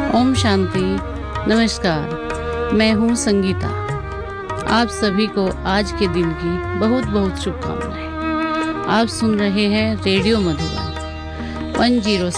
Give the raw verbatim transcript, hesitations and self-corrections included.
ओम शांति। नमस्कार, मैं हूँ संगीता। आप सभी को आज के दिन की बहुत बहुत शुभकामनाएं। आप सुन रहे हैं रेडियो मधुबन वन जीरो